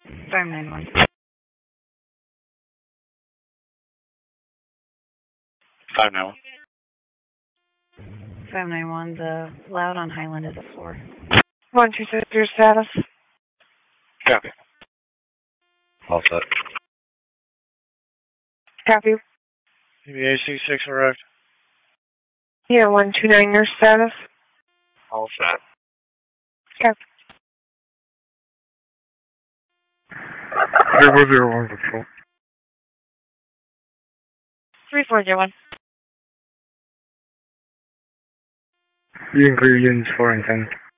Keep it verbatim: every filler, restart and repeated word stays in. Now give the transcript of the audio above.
five nine one. five nine one. five nine one, the loud on Highland is a four. one two six, your status? Copy. All set. Copy. C B A C six arrived. Yeah, one two nine, your status? All set. Copy. three four zero one control. three four zero one. You can clear units four and ten.